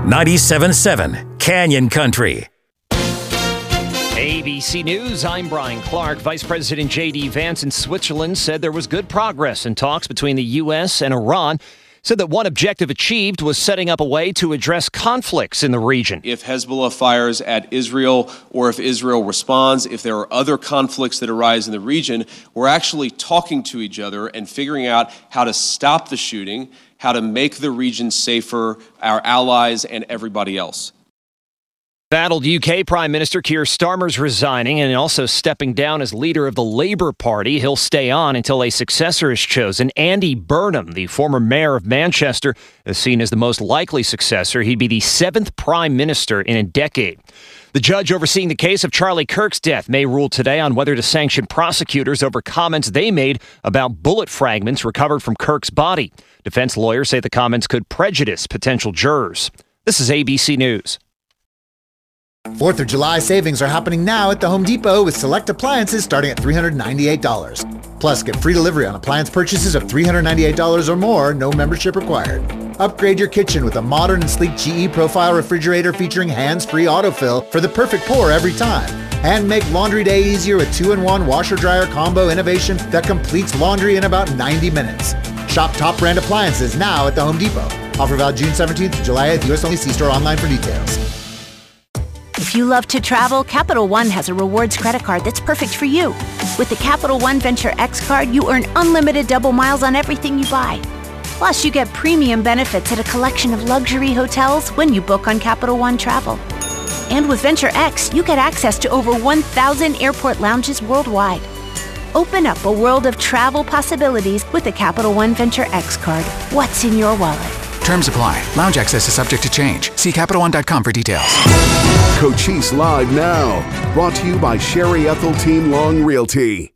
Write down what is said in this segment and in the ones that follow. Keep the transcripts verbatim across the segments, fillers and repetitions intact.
ninety-seven point seven Canyon Country. A B C News, I'm Brian Clark. Vice President J D Vance in Switzerland said there was good progress in talks between the U S and Iran. Said that one objective achieved was setting up a way to address conflicts in the region. If Hezbollah fires at Israel or if Israel responds, if there are other conflicts that arise in the region, we're actually talking to each other and figuring out how to stop the shooting, how to make the region safer, our allies and everybody else. Battled U K Prime Minister Keir Starmer's resigning and also stepping down as leader of the Labour Party. He'll stay on until a successor is chosen. Andy Burnham, the former mayor of Manchester, is seen as the most likely successor. He'd be the seventh Prime Minister in a decade. The judge overseeing the case of Charlie Kirk's death may rule today on whether to sanction prosecutors over comments they made about bullet fragments recovered from Kirk's body. Defense lawyers say the comments could prejudice potential jurors. This is A B C News. fourth of July savings are happening now at the Home Depot with select appliances starting at three hundred ninety-eight dollars. Plus, get free delivery on appliance purchases of three hundred ninety-eight dollars or more, no membership required. Upgrade your kitchen with a modern and sleek G E Profile refrigerator featuring hands-free autofill for the perfect pour every time. And make laundry day easier with two in one washer-dryer combo innovation that completes laundry in about ninety minutes. Shop top brand appliances now at the Home Depot. Offer valid June seventeenth to July eighth. U S only. See store online for details. If you love to travel, Capital One has a rewards credit card that's perfect for you. With the Capital One Venture X card, you earn unlimited double miles on everything you buy. Plus, you get premium benefits at a collection of luxury hotels when you book on Capital One Travel. And with Venture X, you get access to over one thousand airport lounges worldwide. Open up a world of travel possibilities with the Capital One Venture X card. What's in your wallet? Terms apply. Lounge access is subject to change. See Capital One dot com for details. Cochise Live now. Brought to you by Sherry Ethel Team Long Realty.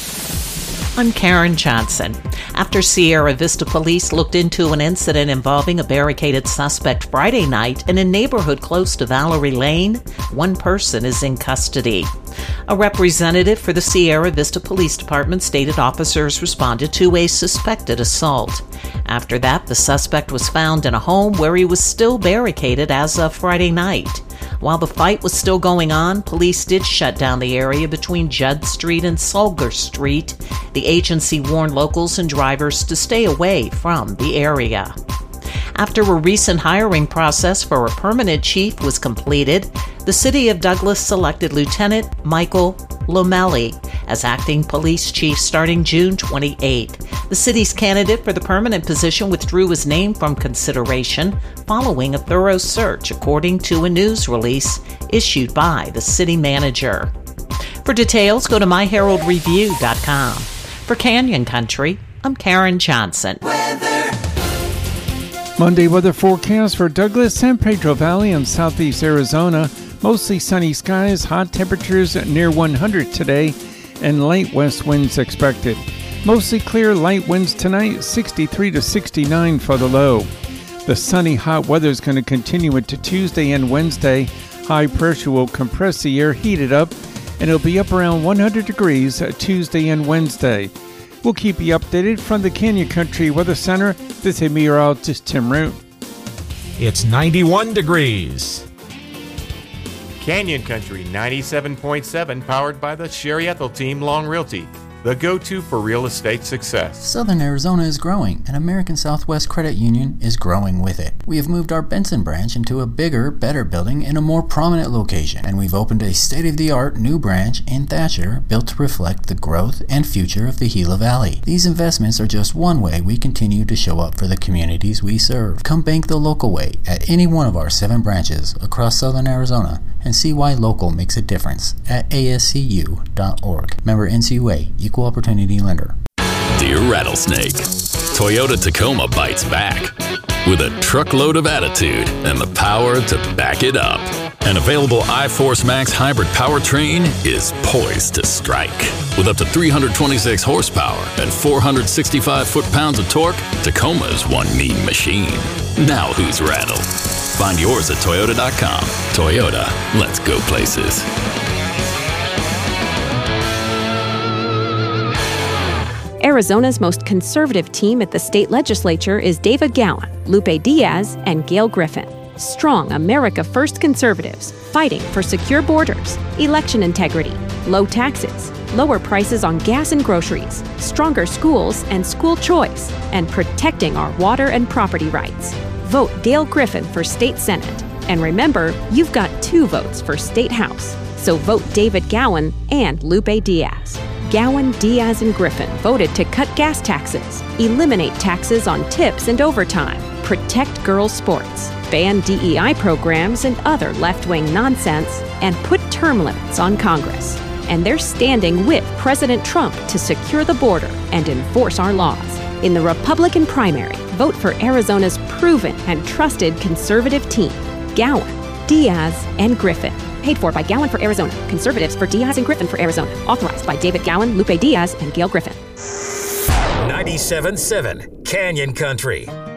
I'm Karen Johnson. After Sierra Vista police looked into an incident involving a barricaded suspect Friday night in a neighborhood close to Valerie Lane, one person is in custody. A representative for the Sierra Vista Police Department stated officers responded to a suspected assault. After that, the suspect was found in a home where he was still barricaded as of Friday night. While the fight was still going on, police did shut down the area between Judd Street and Solgar Street. The agency warned locals and drivers to stay away from the area. After a recent hiring process for a permanent chief was completed, the City of Douglas selected Lieutenant Michael Lomelli as acting police chief starting June twenty-eighth. The city's candidate for the permanent position withdrew his name from consideration following a thorough search, according to a news release issued by the city manager. For details, go to my herald review dot com. For Canyon Country, I'm Karen Johnson. Weather. Monday weather forecast for Douglas, San Pedro Valley, and southeast Arizona. Mostly sunny skies, hot temperatures near one hundred today, and light west winds expected. Mostly clear, light winds tonight, sixty-three to sixty-nine for the low. The sunny, hot weather is going to continue into Tuesday and Wednesday. High pressure will compress the air, heat it up, and it'll be up around one hundred degrees Tuesday and Wednesday. We'll keep you updated from the Canyon Country Weather Center. This is meteorologist Tim Root. It's ninety-one degrees. Canyon Country ninety-seven point seven, powered by the Sherry Ethel Team Long Realty, the go-to for real estate success. Southern Arizona is growing, and American Southwest Credit Union is growing with it. We have moved our Benson branch into a bigger, better building in a more prominent location, and we've opened a state-of-the-art new branch in Thatcher built to reflect the growth and future of the Gila Valley. These investments are just one way we continue to show up for the communities we serve. Come bank the local way at any one of our seven branches across Southern Arizona and see why local makes a difference at A S C U dot org. Member N C U A, Equal Opportunity Lender. Dear Rattlesnake, Toyota Tacoma bites back with a truckload of attitude and the power to back it up. An available iForce Max hybrid powertrain is poised to strike. With up to three hundred twenty-six horsepower and four hundred sixty-five foot-pounds of torque, Tacoma is one mean machine. Now who's rattled? Find yours at Toyota dot com. Toyota, let's go places. Arizona's most conservative team at the state legislature is David Gowan, Lupe Diaz, and Gail Griffin. Strong America First conservatives fighting for secure borders, election integrity, low taxes, lower prices on gas and groceries, stronger schools and school choice, and protecting our water and property rights. Vote Dale Griffin for State Senate. And remember, you've got two votes for State House. So vote David Gowan and Lupe Diaz. Gowan, Diaz, and Griffin voted to cut gas taxes, eliminate taxes on tips and overtime, protect girls' sports, ban D E I programs and other left-wing nonsense, and put term limits on Congress. And they're standing with President Trump to secure the border and enforce our laws. In the Republican primary, vote for Arizona's proven and trusted conservative team, Gowan, Diaz, and Griffin. Paid for by Gowan for Arizona, Conservatives for Diaz and Griffin for Arizona. Authorized by David Gowan, Lupe Diaz, and Gail Griffin. ninety-seven point seven Canyon Country.